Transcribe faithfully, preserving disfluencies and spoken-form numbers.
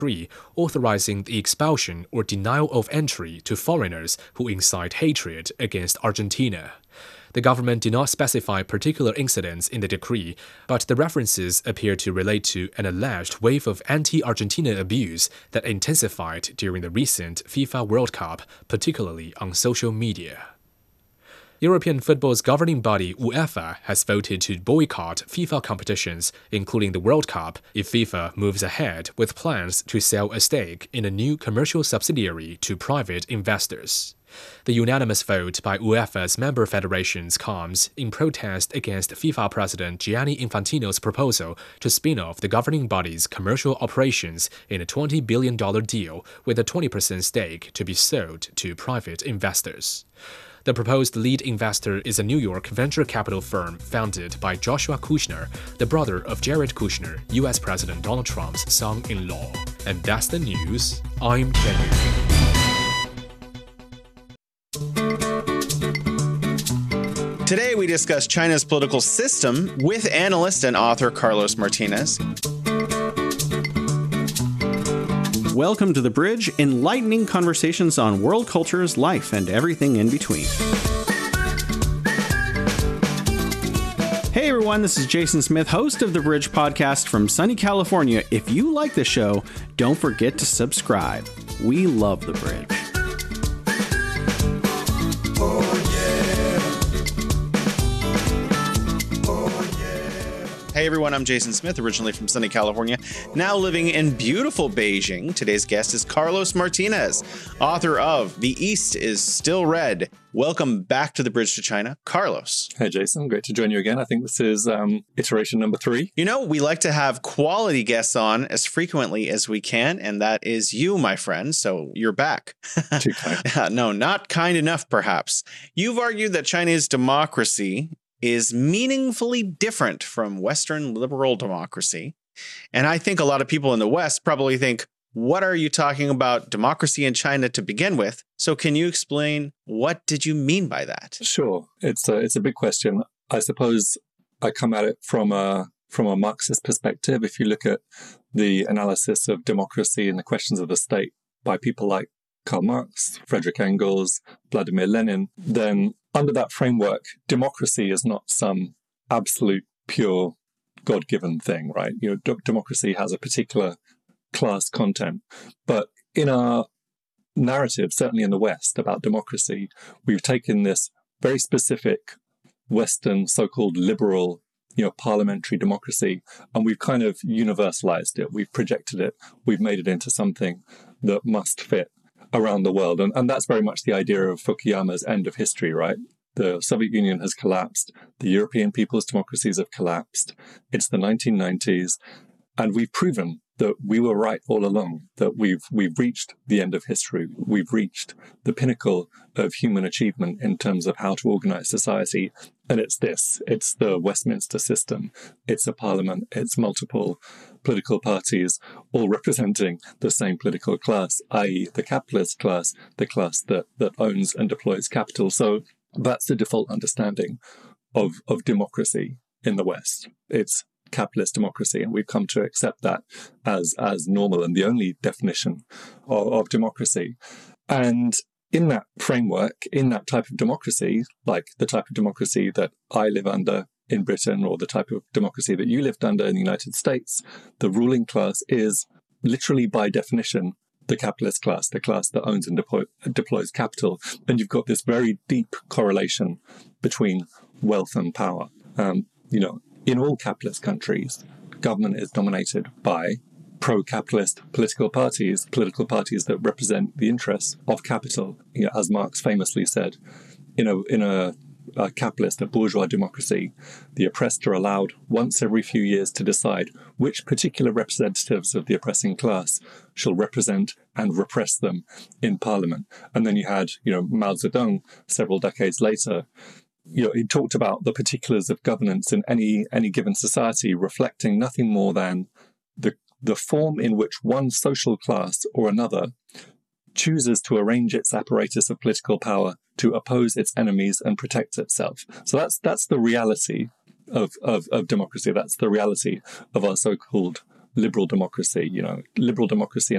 decree authorizing the expulsion or denial of entry to foreigners who incite hatred against Argentina. The government did not specify particular incidents in the decree, but the references appear to relate to an alleged wave of anti-Argentina abuse that intensified during the recent FIFA World Cup, particularly on social media. European football's governing body UEFA has voted to boycott FIFA competitions, including the World Cup, if FIFA moves ahead with plans to sell a stake in a new commercial subsidiary to private investors. The unanimous vote by UEFA's member federations comes in protest against FIFA President Gianni Infantino's proposal to spin off the governing body's commercial operations in a twenty billion dollars deal with a twenty percent stake to be sold to private investors. The proposed lead investor is a New York venture capital firm founded by Joshua Kushner, the brother of Jared Kushner, U S President Donald Trump's son-in-law. And that's the news. I'm Kenny. Today we discuss China's political system with analyst and author Carlos Martinez. Welcome to The Bridge, enlightening conversations on world cultures, life, and everything in between. Hey everyone, this is Jason Smith, host of The Bridge podcast from sunny California. If you like the show, don't forget to subscribe. We love The Bridge. Hey everyone, I'm Jason Smith, originally from sunny California, now living in beautiful Beijing. Today's guest is Carlos Martinez, author of The East is Still Red. Welcome back to The Bridge to China, Carlos. Hey Jason, great to join you again. I think this is um, iteration number three. You know, we like to have quality guests on as frequently as we can, and that is you, my friend, so you're back. Too kind. No, not kind enough, perhaps. You've argued that China's democracy is meaningfully different from Western liberal democracy. And I think a lot of people in the West probably think, what are you talking about democracy in China to begin with? So can you explain, what did you mean by that? Sure. It's a, it's a big question. I suppose I come at it from a, from a Marxist perspective. If you look at the analysis of democracy and the questions of the state by people like Karl Marx, Frederick Engels, Vladimir Lenin, then under that framework, democracy is not some absolute, pure, God-given thing, right? You know, d- democracy has a particular class content. But in our narrative, certainly in the West, about democracy, we've taken this very specific Western so-called liberal, you know, parliamentary democracy, and we've kind of universalized it. We've projected it. We've made it into something that must fit around the world. And, and that's very much the idea of Fukuyama's end of history, right? The Soviet Union has collapsed. The European people's democracies have collapsed. It's the nineteen nineties. And we've proven that we were right all along, that we've we've reached the end of history. We've reached the pinnacle of human achievement in terms of how to organize society. And it's this. It's the Westminster system. It's a parliament. It's multiple political parties, all representing the same political class, that is the capitalist class, the class that, that owns and deploys capital. So that's the default understanding of, of democracy in the West. It's capitalist democracy, and we've come to accept that as, as normal and the only definition of, of democracy. And in that framework, in that type of democracy, like the type of democracy that I live under in Britain, or the type of democracy that you lived under in the United States, the ruling class is literally by definition the capitalist class, the class that owns and deploy, deploys capital. And you've got this very deep correlation between wealth and power. Um, you know, in all capitalist countries, government is dominated by pro-capitalist political parties, political parties that represent the interests of capital. You know, as Marx famously said, in a in a a capitalist, a bourgeois democracy, the oppressed are allowed once every few years to decide which particular representatives of the oppressing class shall represent and repress them in parliament. And then you had, you know, Mao Zedong several decades later. You know, he talked about the particulars of governance in any any given society reflecting nothing more than the the form in which one social class or another chooses to arrange its apparatus of political power to oppose its enemies and protect itself. So that's that's the reality of, of, of democracy. That's the reality of our so-called liberal democracy. You know, liberal democracy